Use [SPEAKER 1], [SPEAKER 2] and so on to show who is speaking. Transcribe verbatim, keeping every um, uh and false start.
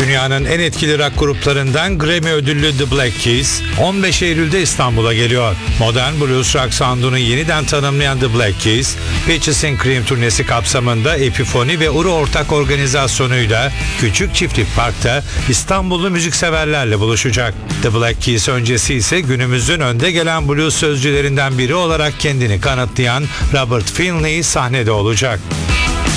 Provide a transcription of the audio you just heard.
[SPEAKER 1] Dünyanın en etkili rock gruplarından Grammy ödüllü The Black Keys on beş Eylül'de İstanbul'a geliyor. Modern blues rock sound'unu yeniden tanımlayan The Black Keys, Peaches and Cream turnesi kapsamında Epiphony ve Uru ortak organizasyonuyla Küçük Çiftlik Park'ta İstanbullu müzikseverlerle buluşacak. The Black Keys öncesi ise günümüzün önde gelen blues sözcülerinden biri olarak kendini kanıtlayan Robert Finley sahnede olacak.